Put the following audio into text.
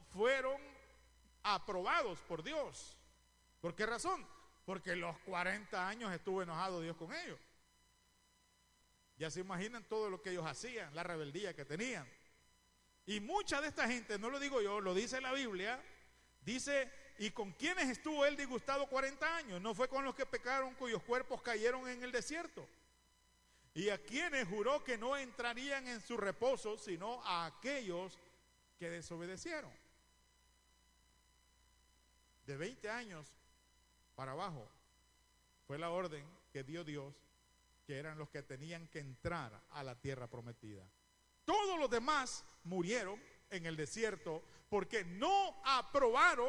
fueron aprobados por Dios. ¿Por qué razón? Porque los 40 años estuvo enojado Dios con ellos. Ya se imaginan todo lo que ellos hacían, la rebeldía que tenían. Y mucha de esta gente, no lo digo yo, lo dice la Biblia, dice, ¿y con quiénes estuvo él disgustado 40 años? No fue con los que pecaron, cuyos cuerpos cayeron en el desierto. Y a quienes juró que no entrarían en su reposo, sino a aquellos que desobedecieron. De 20 años para abajo fue la orden que dio Dios, que eran los que tenían que entrar a la tierra prometida. Todos los demás murieron en el desierto porque no aprobaron